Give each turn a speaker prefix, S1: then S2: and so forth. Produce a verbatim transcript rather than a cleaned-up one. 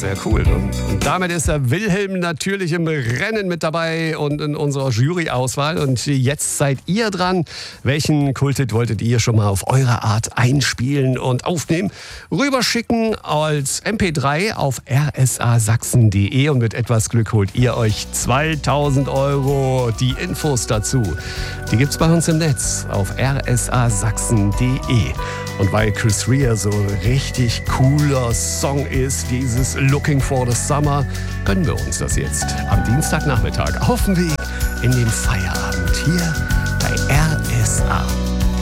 S1: sehr cool. Und, und damit ist der Wilhelm natürlich im Rennen mit dabei und in unserer Jury-Auswahl. Und jetzt seid ihr dran. Welchen Kulthit wolltet ihr schon mal auf eure Art einspielen und aufnehmen? Rüberschicken als M P drei auf r s a sachsen punkt d e und mit etwas Glück holt ihr euch zweitausend Euro. Die Infos dazu, die gibt's bei uns im Netz auf r s a sachsen punkt d e. Und weil Chris Rea so ein richtig cooler Song ist, dieses Looking for the Summer, gönnen wir uns das jetzt am Dienstagnachmittag auf dem Weg in den Feierabend hier bei R S A.